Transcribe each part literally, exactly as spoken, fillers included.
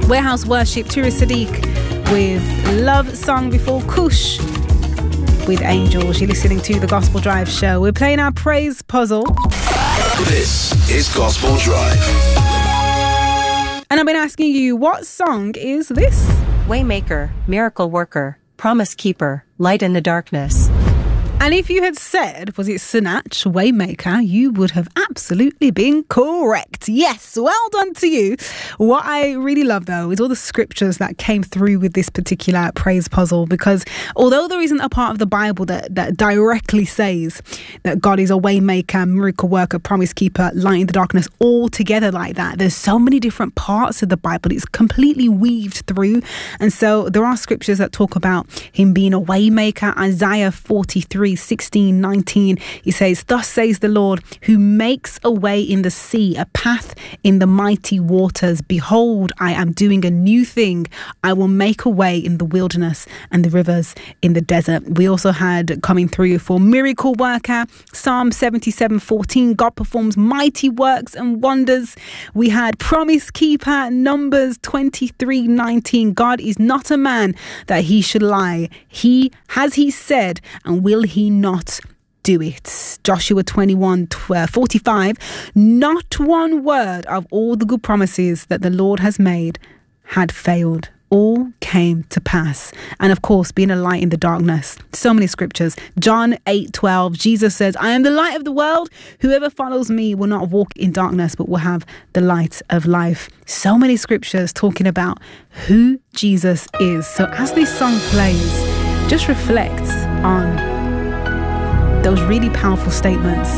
Warehouse Worship, Tura Sadiq with Love Song before Kush with Angels. You're listening to the Gospel Drive show. We're playing our praise puzzle. This is Gospel Drive. And I've been asking you, what song is this? Waymaker, Miracle Worker, Promise Keeper, Light in the Darkness. And if you had said, was it Snatch, Waymaker, you would have absolutely been correct. Yes, well done to you. What I really love, though, is all the scriptures that came through with this particular praise puzzle, because although there isn't a part of the Bible that, that directly says that God is a Waymaker, Miracle Worker, Promise Keeper, Light in the Darkness, all together like that, there's so many different parts of the Bible. It's completely weaved through. And so there are scriptures that talk about him being a Waymaker. Isaiah forty-three, sixteen, nineteen, he says, "Thus says the Lord, who makes a way in the sea, a path in the mighty waters. Behold, I am doing a new thing. I will make a way in the wilderness and the rivers in the desert." We also had coming through for Miracle Worker, Psalm seventy-seven, fourteen, God performs mighty works and wonders. We had Promise Keeper, Numbers twenty-three, nineteen, God is not a man that he should lie. He has he said, and will he not do it? Joshua twenty-one, forty-five, not one word of all the good promises that the Lord has made had failed. All came to pass. And of course, being a light in the darkness. So many scriptures. John eight, twelve, Jesus says, "I am the light of the world. Whoever follows me will not walk in darkness, but will have the light of life." So many scriptures talking about who Jesus is. So as this song plays, just reflect on those really powerful statements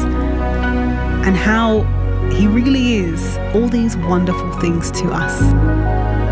and how he really is all these wonderful things to us.